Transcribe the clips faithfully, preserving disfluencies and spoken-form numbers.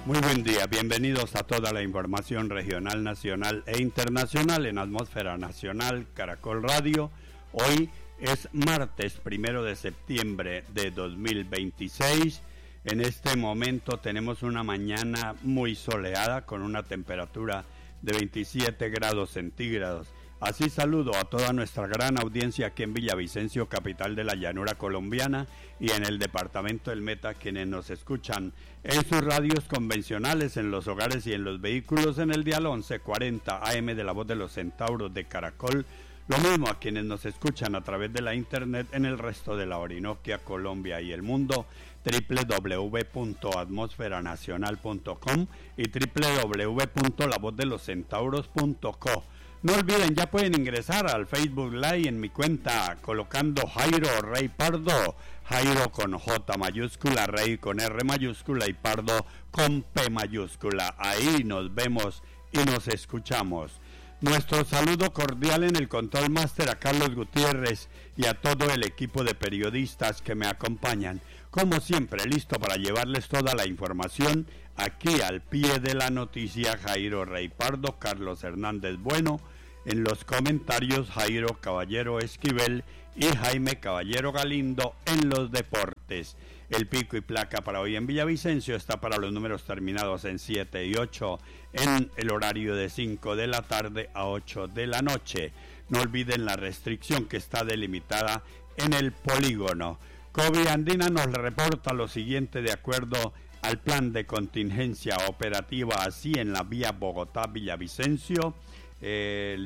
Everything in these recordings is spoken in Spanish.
Muy buen día, bienvenidos a toda la información regional, nacional e internacional en Atmósfera Nacional Caracol Radio. Hoy es martes primero de septiembre de dos mil veintiséis. En este momento tenemos una mañana muy soleada con una temperatura de veintisiete grados centígrados. Así saludo a toda nuestra gran audiencia aquí en Villavicencio, capital de la llanura colombiana, y en el departamento del Meta, quienes nos escuchan en sus radios convencionales, en los hogares y en los vehículos, en el dial once cuarenta A M de la Voz de los Centauros de Caracol. Lo mismo a quienes nos escuchan a través de la internet en el resto de la Orinoquia, Colombia y el mundo, doble u doble u doble u punto atmósfera nacional punto com y doble u doble u doble u punto la voz de los centauros punto co. No olviden, ya pueden ingresar al Facebook Live en mi cuenta colocando Jairo Rey Pardo, Jairo con J mayúscula, Rey con R mayúscula y Pardo con P mayúscula. Ahí nos vemos y nos escuchamos. Nuestro saludo cordial en el Control Master a Carlos Gutiérrez y a todo el equipo de periodistas que me acompañan. Como siempre, listo para llevarles toda la información aquí al pie de la noticia. Jairo Rey Pardo, Carlos Hernández Bueno, en los comentarios Jairo Caballero Esquivel y Jaime Caballero Galindo en los deportes. El pico y placa para hoy en Villavicencio está para los números terminados en siete y ocho en el horario de cinco de la tarde a ocho de la noche. No olviden la restricción que está delimitada en el polígono. COVID Andina nos reporta lo siguiente de acuerdo al plan de contingencia operativa así en la vía Bogotá-Villavicencio. Eh,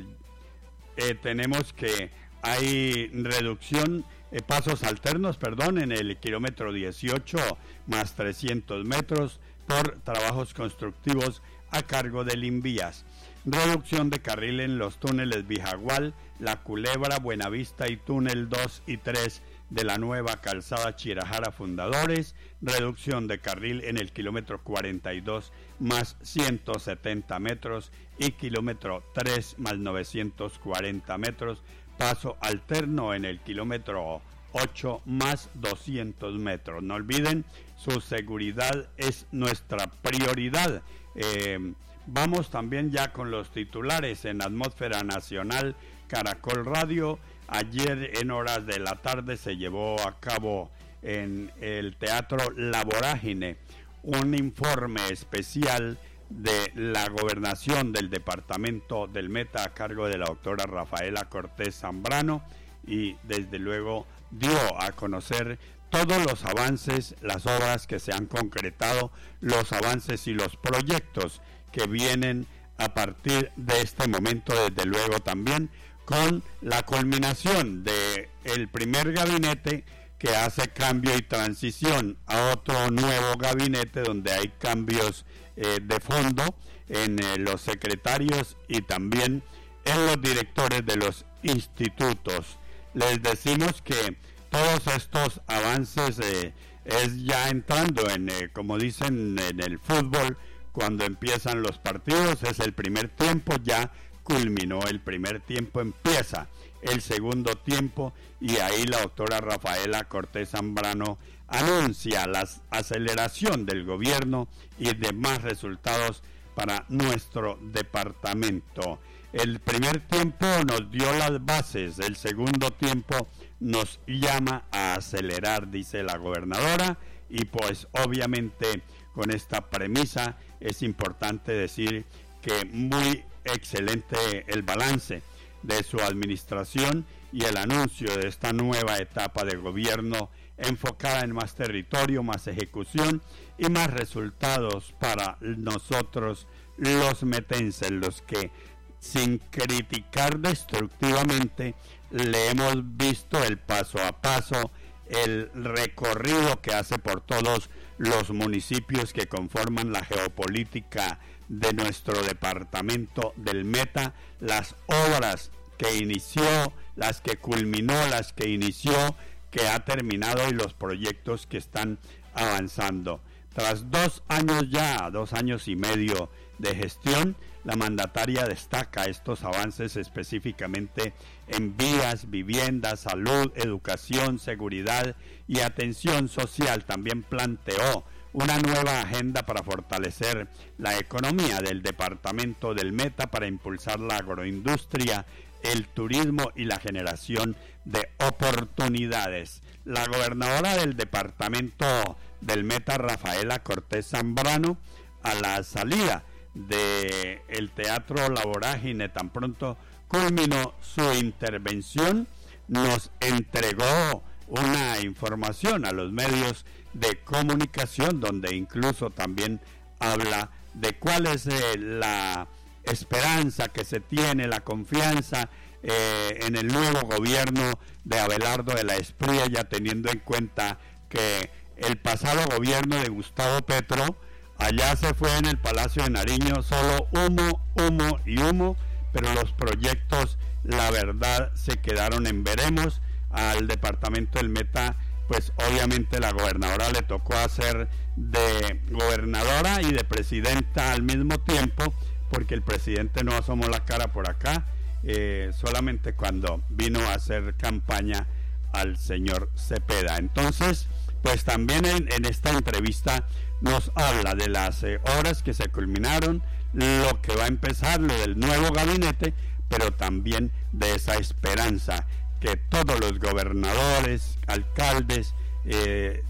eh, tenemos que hay reducción, eh, pasos alternos, perdón, en el kilómetro dieciocho más trescientos metros por trabajos constructivos a cargo del Invías. Reducción de carril en los túneles Vijagual, La Culebra, Buenavista y túnel dos y tres de la nueva calzada Chirajara Fundadores. Reducción de carril en el kilómetro cuarenta y dos más ciento setenta metros y kilómetro tres más novecientos cuarenta metros. Paso alterno en el kilómetro ocho más doscientos metros. No olviden, su seguridad es nuestra prioridad. Eh, vamos también ya con los titulares en Atmósfera Nacional Caracol Radio. Ayer en horas de la tarde se llevó a cabo en el Teatro La Vorágine un informe especial de la gobernación del departamento del Meta a cargo de la doctora Rafaela Cortés Zambrano, y desde luego dio a conocer todos los avances, las obras que se han concretado, los avances y los proyectos que vienen a partir de este momento, desde luego también con la culminación de el primer gabinete que hace cambio y transición a otro nuevo gabinete donde hay cambios eh, de fondo en eh, los secretarios y también en los directores de los institutos. Les decimos que todos estos avances eh, es ya entrando en, eh, como dicen en el fútbol, cuando empiezan los partidos, es el primer tiempo, ya culminó el primer tiempo, empieza el segundo tiempo y ahí la doctora Rafaela Cortés Zambrano anuncia la aceleración del gobierno y demás resultados para nuestro departamento. El primer tiempo nos dio las bases, el segundo tiempo nos llama a acelerar, dice la gobernadora, y pues obviamente con esta premisa es importante decir que muy excelente el balance de su administración y el anuncio de esta nueva etapa de gobierno enfocada en más territorio, más ejecución y más resultados para nosotros los metenses, los que sin criticar destructivamente le hemos visto el paso a paso, el recorrido que hace por todos los municipios que conforman la geopolítica de nuestro departamento del Meta, las obras que inició, las que culminó, las que inició, que ha terminado y los proyectos que están avanzando. Tras dos años ya, dos años y medio de gestión, la mandataria destaca estos avances específicamente en vías, viviendas, salud, educación, seguridad y atención social. También planteó una nueva agenda para fortalecer la economía del departamento del Meta para impulsar la agroindustria, el turismo y la generación de oportunidades. La gobernadora del departamento del Meta, Rafaela Cortés Zambrano, a la salida del Teatro La Vorágine, tan pronto culminó su intervención, nos entregó una información a los medios de comunicación, donde incluso también habla de cuál es eh, la esperanza que se tiene, la confianza eh, en el nuevo gobierno de Abelardo de la Espriella, ya teniendo en cuenta que el pasado gobierno de Gustavo Petro, allá se fue en el Palacio de Nariño solo humo, humo y humo, pero los proyectos, la verdad, se quedaron en veremos. Al departamento del Meta, pues obviamente la gobernadora le tocó hacer de gobernadora y de presidenta al mismo tiempo, porque el presidente no asomó la cara por acá, eh, solamente cuando vino a hacer campaña al señor Cepeda. Entonces, pues también en, en esta entrevista nos habla de las eh, obras que se culminaron, lo que va a empezar, lo del nuevo gabinete, pero también de esa esperanza que todos los gobernadores, alcaldes, eh,